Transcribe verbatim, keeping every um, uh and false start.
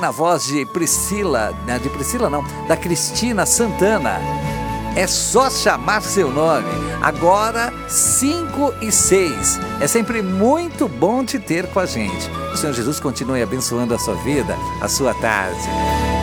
na voz de Priscila, né, de Priscila não, da Cristina Santana. É só chamar seu nome. Agora, cinco e seis. É sempre muito bom te ter com a gente. O Senhor Jesus continue abençoando a sua vida, a sua tarde.